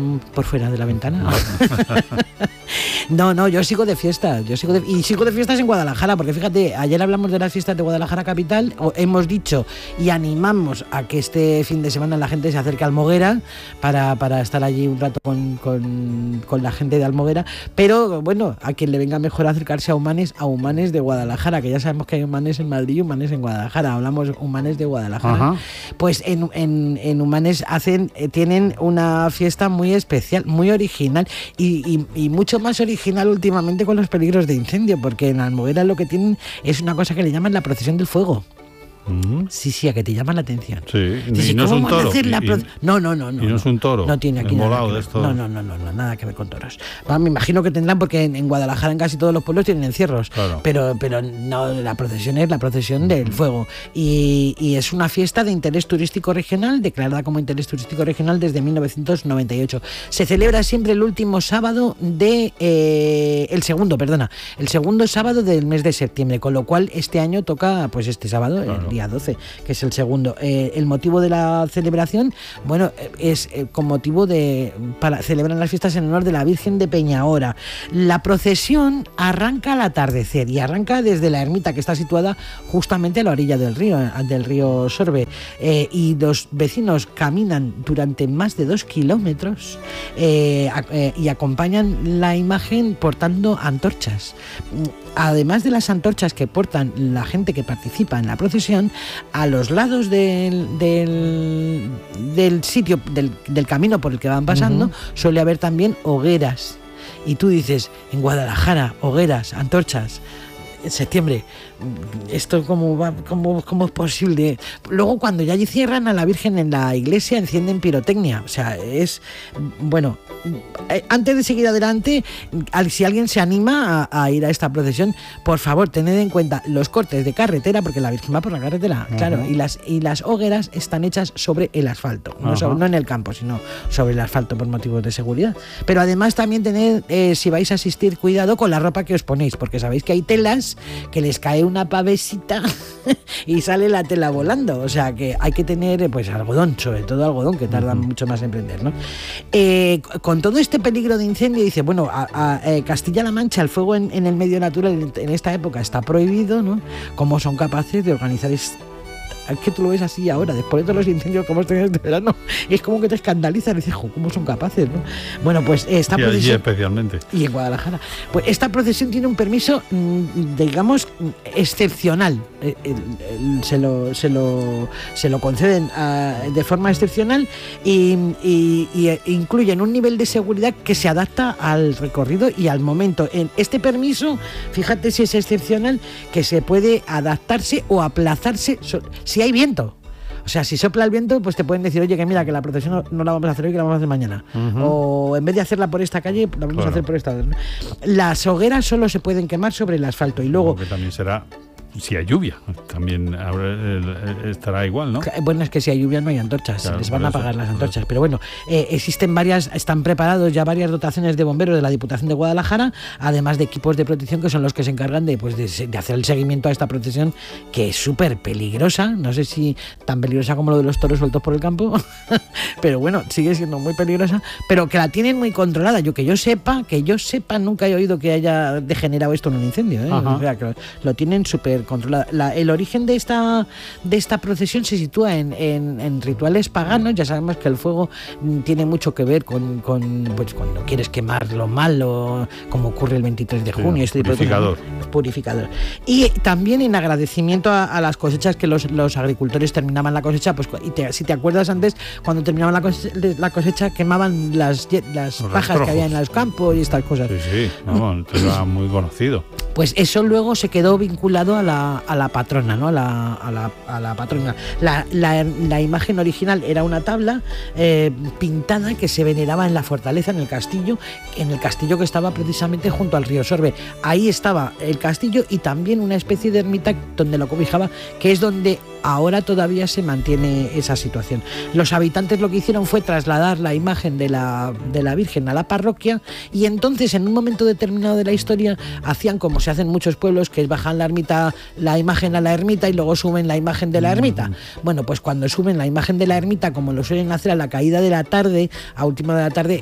por fuera de la ventana. No, yo sigo de fiesta. Y sigo de fiestas en Guadalajara, porque fíjate, ayer hablamos de las fiestas de Guadalajara capital, hemos dicho y animamos a que este fin de semana la gente se acerque a Almoguera para estar allí un rato con la gente de Almoguera, pero bueno, a quien le venga mejor acercarse a Humanes de Guadalajara, que ya sabemos que hay Humanes en Madrid y Humanes en Guadalajara, hablamos Humanes de Guadalajara. Ajá. Pues en Humanes tienen una fiesta muy especial, muy original y mucho más original últimamente con los peligros de incendio, porque en Almoguera lo que tienen es una cosa que le llaman la procesión del fuego. Sí, a que te llama la atención. Sí, y no es un toro. No. Y no es un toro. No tiene aquí nada que ver. No, nada que ver con toros. Me imagino que tendrán, porque en Guadalajara en casi todos los pueblos tienen encierros. Claro. Pero no, la procesión es la procesión del fuego. Y es una fiesta de interés turístico regional, declarada como interés turístico regional desde 1998. Se celebra siempre el último sábado el segundo sábado del mes de septiembre, con lo cual este año toca pues este sábado, claro. Día 12, que es el segundo. El motivo de la celebración, bueno, es con motivo para celebrar las fiestas en honor de la Virgen de Peñahora. La procesión arranca al atardecer y arranca desde la ermita, que está situada justamente a la orilla del río Sorbe, y los vecinos caminan durante más de 2 kilómetros y acompañan la imagen portando antorchas. Además de las antorchas que portan la gente que participa en la procesión, a los lados del sitio, del camino por el que van pasando, suele haber también hogueras. Y tú dices, en Guadalajara, hogueras, antorchas, en septiembre, ¿esto cómo es posible? Luego, cuando ya allí cierran a la Virgen en la iglesia, encienden pirotecnia. O sea, bueno, antes de seguir adelante, si alguien se anima a ir a esta procesión, por favor, tened en cuenta los cortes de carretera, porque la Virgen va por la carretera, claro, y las hogueras están hechas sobre el asfalto, no en el campo, sino sobre el asfalto por motivos de seguridad. Pero además también tened, si vais a asistir, cuidado con la ropa que os ponéis, porque sabéis que hay telas que les cae una pavesita y sale la tela volando. O sea que hay que tener pues algodón, sobre todo algodón, que tarda mucho más en prender, ¿no? Con todo este peligro de incendio, dice, bueno, Castilla-La Mancha, el fuego en el medio natural en esta época está prohibido, ¿no? ¿Cómo son capaces de organizar es que tú lo ves así ahora, después de todos los incendios que hemos tenido este verano, es como que te escandaliza y dices, ¿cómo son capaces, no? Bueno, pues esta procesión... Y allí especialmente. Y en Guadalajara. Pues esta procesión tiene un permiso, digamos, excepcional. Se lo conceden de forma excepcional y incluyen un nivel de seguridad que se adapta al recorrido y al momento. En este permiso, fíjate si es excepcional, que se puede adaptarse o aplazarse si hay viento. O sea, si sopla el viento, pues te pueden decir, oye, que mira, que la procesión no la vamos a hacer hoy, que la vamos a hacer mañana. O en vez de hacerla por esta calle, la vamos a hacer por esta otra. Las hogueras solo se pueden quemar sobre el asfalto. Y luego... que también será... Si hay lluvia, también estará igual, ¿no? Bueno, es que si hay lluvia no hay antorchas, claro, les van a apagar las antorchas. Pero bueno, están preparados ya varias dotaciones de bomberos de la Diputación de Guadalajara, además de equipos de protección que son los que se encargan de hacer el seguimiento a esta procesión, que es súper peligrosa. No sé si tan peligrosa como lo de los toros sueltos por el campo, pero bueno, sigue siendo muy peligrosa, pero que la tienen muy controlada. Que yo sepa, nunca he oído que haya degenerado esto en un incendio, ¿eh? O sea, que lo tienen súper controlada. El origen de esta procesión se sitúa en rituales paganos. Ya sabemos que el fuego tiene mucho que ver con pues, cuando quieres quemar lo malo, como ocurre el 23 de junio. Este purificador. Purificador. Y también en agradecimiento a las cosechas que los agricultores terminaban la cosecha, pues si te acuerdas antes, cuando terminaban la cosecha quemaban las pajas que había en los campos y estas cosas. Sí, era muy conocido. Pues eso luego se quedó vinculado a la patrona, ¿no? A la patrona. La imagen original era una tabla pintada que se veneraba en la fortaleza, en el castillo que estaba precisamente junto al río Sorbe. Ahí estaba el castillo y también una especie de ermita donde lo cobijaba, que es donde ahora todavía se mantiene esa situación. Los habitantes lo que hicieron fue trasladar la imagen de la Virgen a la parroquia, y entonces en un momento determinado de la historia hacían como se hace en muchos pueblos, que es bajan la imagen a la ermita y luego suben la imagen de la ermita. Bueno, pues cuando suben la imagen de la ermita, como lo suelen hacer a la caída de la tarde, a última de la tarde,